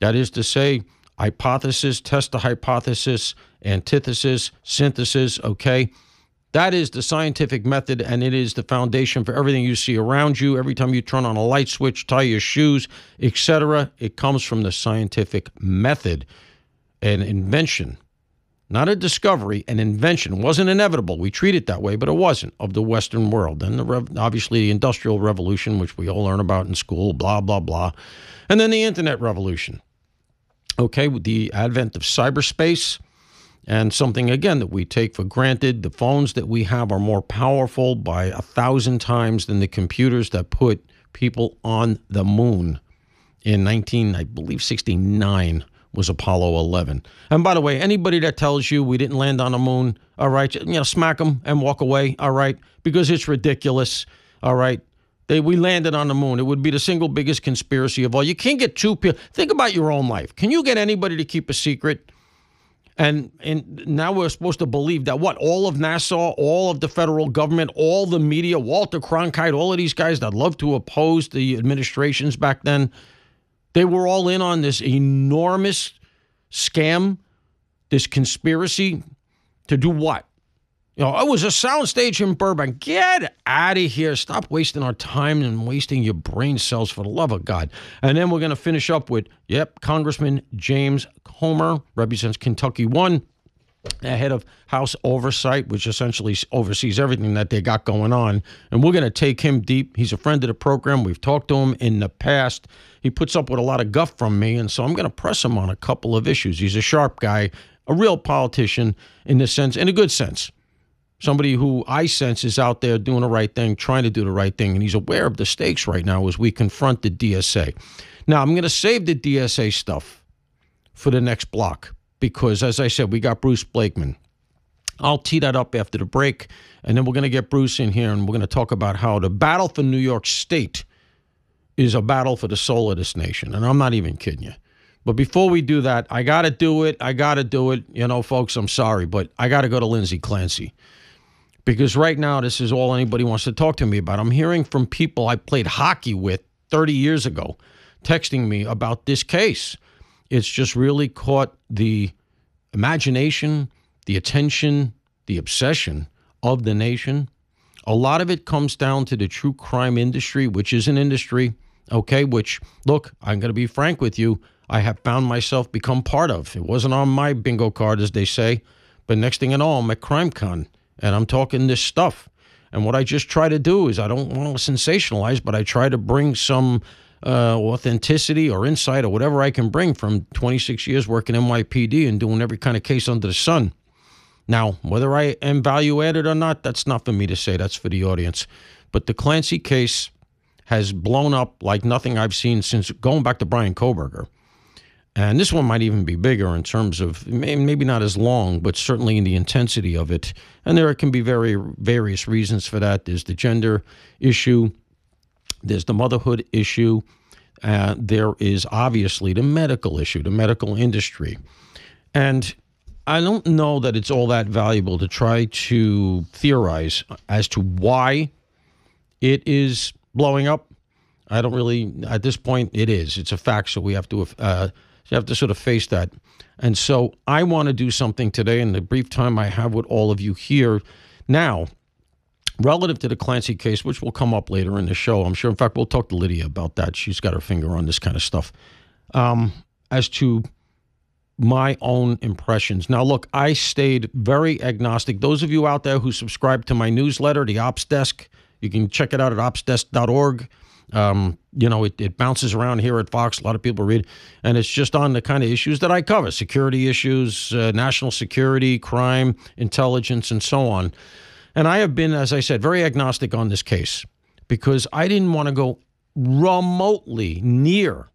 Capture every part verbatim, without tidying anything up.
That is to say, hypothesis, test the hypothesis, antithesis, synthesis, okay? That is the scientific method, and it is the foundation for everything you see around you. Every time you turn on a light switch, tie your shoes, et cetera, it comes from the scientific method. An invention, not a discovery, an invention. It wasn't inevitable. We treat it that way, but it wasn't, of the Western world. And the rev- obviously the Industrial Revolution, which we all learn about in school, blah, blah, blah. And then the Internet Revolution. Okay, with the advent of cyberspace, and something, again, that we take for granted. The phones that we have are more powerful by a thousand times than the computers that put people on the moon in nineteen, I believe, sixty-nine was Apollo eleven. And by the way, anybody that tells you we didn't land on the moon, all right, you know, smack them and walk away, all right, because it's ridiculous, all right. They, we landed on the moon. It would be the single biggest conspiracy of all. You can't get two people. Think about your own life. Can you get anybody to keep a secret? And and now we're supposed to believe that what? All of NASA, all of the federal government, all the media, Walter Cronkite, all of these guys that love to oppose the administrations back then, they were all in on this enormous scam, this conspiracy to do what? You know, it was a soundstage in Burbank. Get out of here. Stop wasting our time and wasting your brain cells, for the love of God. And then we're going to finish up with, yep, Congressman James Comer, represents Kentucky one, head of House Oversight, which essentially oversees everything that they got going on. And we're going to take him deep. He's a friend of the program. We've talked to him in the past. He puts up with a lot of guff from me, and so I'm going to press him on a couple of issues. He's a sharp guy, a real politician in the sense, in a good sense. Somebody who I sense is out there doing the right thing, trying to do the right thing, and he's aware of the stakes right now as we confront the D S A. Now, I'm going to save the D S A stuff for the next block because, as I said, we got Bruce Blakeman. I'll tee that up after the break, and then we're going to get Bruce in here, and we're going to talk about how the battle for New York State is a battle for the soul of this nation, and I'm not even kidding you. But before we do that, I got to do it. I got to do it. You know, folks, I'm sorry, but I got to go to Lindsay Clancy. Because right now, this is all anybody wants to talk to me about. I'm hearing from people I played hockey with thirty years ago, texting me about this case. It's just really caught the imagination, the attention, the obsession of the nation. A lot of it comes down to the true crime industry, which is an industry, okay, which, look, I'm going to be frank with you, I have found myself become part of. It wasn't on my bingo card, as they say, but next thing you know, I'm at CrimeCon. And I'm talking this stuff. And what I just try to do is I don't want to sensationalize, but I try to bring some uh, authenticity or insight or whatever I can bring from twenty-six years working N Y P D and doing every kind of case under the sun. Now, whether I am value added or not, that's not for me to say. That's for the audience. But the Clancy case has blown up like nothing I've seen since going back to Brian Kohberger. And this one might even be bigger in terms of, maybe not as long, but certainly in the intensity of it. And there can be very various reasons for that. There's the gender issue. There's the motherhood issue. Uh, there is obviously the medical issue, the medical industry. And I don't know that it's all that valuable to try to theorize as to why it is blowing up. I don't really, at this point, it is. It's a fact, so we have to... Uh, So you have to sort of face that. And so I want to do something today in the brief time I have with all of you here. Now, relative to the Clancy case, which will come up later in the show, I'm sure. In fact, we'll talk to Lydia about that. She's got her finger on this kind of stuff. Um, as to my own impressions. Now, look, I stayed very agnostic. Those of you out there who subscribe to my newsletter, the Ops Desk, you can check it out at ops desk dot org. Um, you know, it, it bounces around here at Fox. A lot of people read, and it's just on the kind of issues that I cover: security issues, uh, national security, crime, intelligence, and so on. And I have been, as I said, very agnostic on this case because I didn't want to go remotely near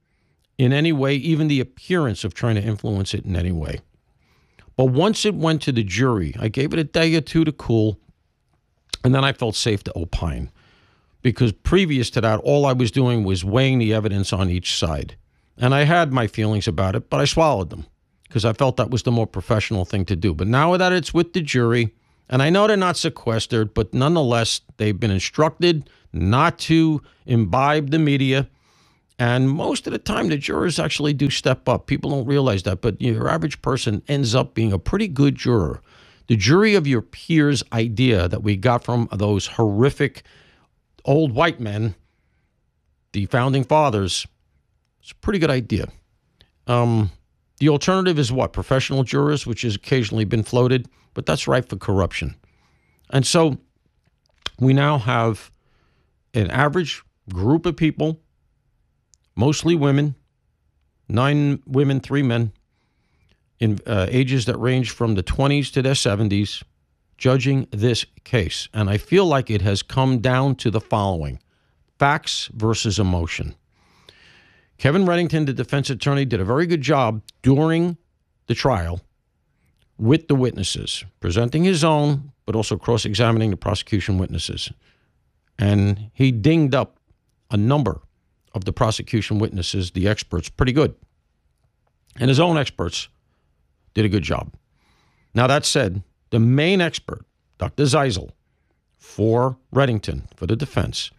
in any way, even the appearance of trying to influence it in any way. But once it went to the jury, I gave it a day or two to cool, and then I felt safe to opine. Because previous to that, all I was doing was weighing the evidence on each side. And I had my feelings about it, but I swallowed them because I felt that was the more professional thing to do. But now that it's with the jury, and I know they're not sequestered, but nonetheless, they've been instructed not to imbibe the media And most of the time, the jurors actually do step up. People don't realize that, but your average person ends up being a pretty good juror. The jury of your peers idea that we got from those horrific old white men, the founding fathers, it's a pretty good idea. Um, the alternative is what? Professional jurors, which has occasionally been floated, but that's rife for corruption. And so we now have an average group of people, mostly women, nine women, three men, in uh, ages that range from the twenties to their seventies, judging this case. And I feel like it has come down to the following: facts versus emotion. Kevin Reddington, the defense attorney, did a very good job during the trial with the witnesses, presenting his own, but also cross-examining the prosecution witnesses. And he dinged up a number of the prosecution witnesses, the experts, pretty good. And his own experts did a good job. Now, that said, the main expert, Doctor Zeisel, for Reddington, for the defense,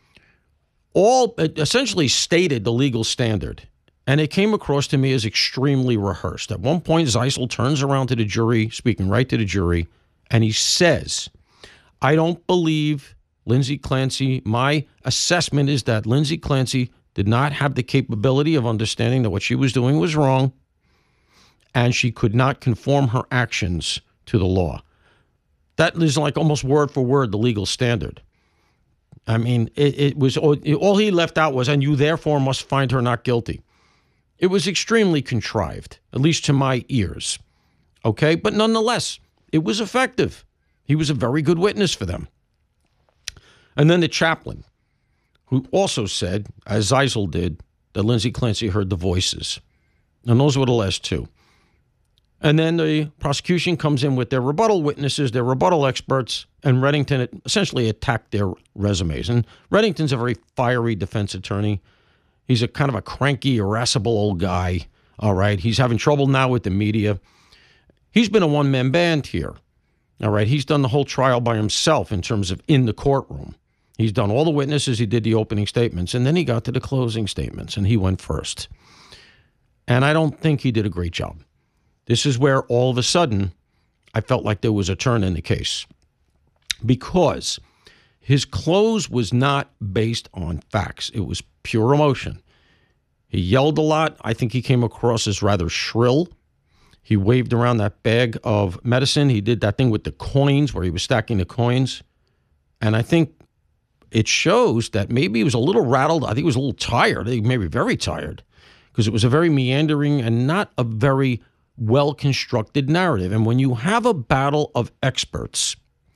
all essentially stated the legal standard. And it came across to me as extremely rehearsed. At one point, Zeisel turns around to the jury, speaking right to the jury, and he says, I don't believe Lindsay Clancy, my assessment is that Lindsay Clancy did not have the capability of understanding that what she was doing was wrong, and she could not conform her actions to the law. That is like almost word for word the legal standard. I mean, it, it was all he left out was, and you therefore must find her not guilty. It was extremely contrived, at least to my ears. Okay, but nonetheless, it was effective. He was a very good witness for them. And then the chaplain, who also said, as Zeisel did, that Lindsay Clancy heard the voices. And those were the last two. And then the prosecution comes in with their rebuttal witnesses, their rebuttal experts, and Reddington essentially attacked their resumes. And Reddington's a very fiery defense attorney. He's a kind of a cranky, irascible old guy. All right. He's having trouble now with the media. He's been a one-man band here. All right. He's done the whole trial by himself in terms of in the courtroom. He's done all the witnesses. He did the opening statements. And then he got to the closing statements, and he went first. And I don't think he did a great job. This is where all of a sudden I felt like there was a turn in the case, because his close was not based on facts. It was pure emotion. He yelled a lot. I think he came across as rather shrill. He waved around that bag of medicine. He did that thing with the coins where he was stacking the coins. And I think it shows that maybe he was a little rattled. I think he was a little tired. I think maybe very tired, because it was a very meandering and not a very well-constructed narrative. And when you have a battle of experts,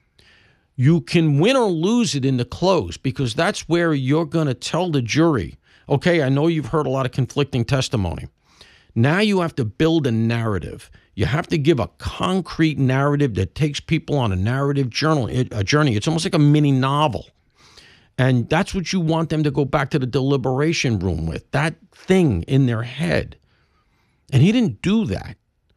you can win or lose it in the close, because that's where you're going to tell the jury, okay, I know you've heard a lot of conflicting testimony. Now you have to build a narrative. You have to give a concrete narrative that takes people on a narrative journal, a journey. It's almost like a mini novel. And that's what you want them to go back to the deliberation room with, that thing in their head. And he didn't do that.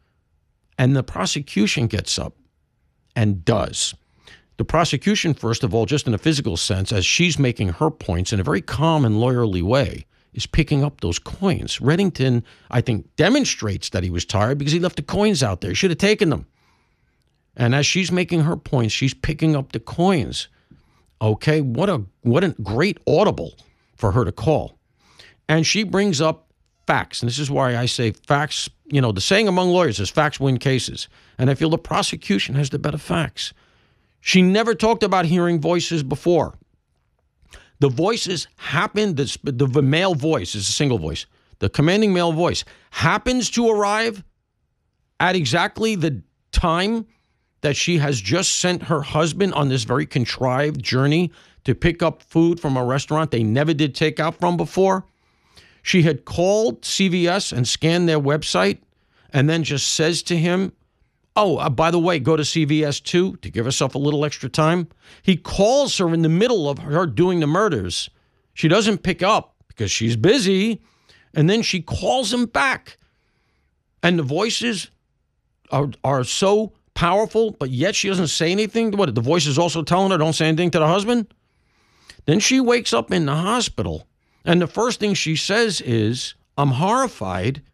And the prosecution gets up and does. The prosecution, first of all, just in a physical sense, as she's making her points in a very calm and lawyerly way, is picking up those coins. Reddington, I think, demonstrates that he was tired because he left the coins out there. He should have taken them. And as she's making her points, she's picking up the coins. Okay, what a what a great audible for her to call. And she brings up facts. And this is why I say facts, you know, the saying among lawyers is facts win cases. And I feel the prosecution has the better facts. She never talked about hearing voices before. The voices happen, the, the male voice is a single voice. The commanding male voice happens to arrive at exactly the time that she has just sent her husband on this very contrived journey to pick up food from a restaurant they never did take out from before. She had called C V S and scanned their website and then just says to him, oh, uh, by the way, go to C V S too, to give herself a little extra time. He calls her in the middle of her doing the murders. She doesn't pick up because she's busy. And then she calls him back. And the voices are, are so powerful, but yet she doesn't say anything. What, the voice is also telling her, don't say anything to the husband? Then she wakes up in the hospital And the first thing she says is, I'm horrified